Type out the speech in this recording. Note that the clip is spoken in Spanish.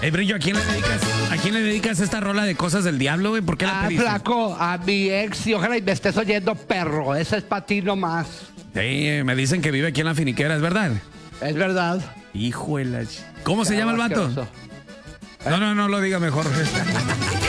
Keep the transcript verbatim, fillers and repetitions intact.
Hey, Brillo, ¿a quién le dedicas, a quién le dedicas esta rola de cosas del diablo, güey? ¿Por qué la Ah, pediste? flaco, a mi ex, y ojalá y me estés oyendo, perro. Esa es para ti nomás. Sí, me dicen que vive aquí en la finiquera, ¿es verdad? Es verdad. Hijo de la ch- ¿Cómo se Perro llama el vato? asqueroso. No, no, no lo diga mejor.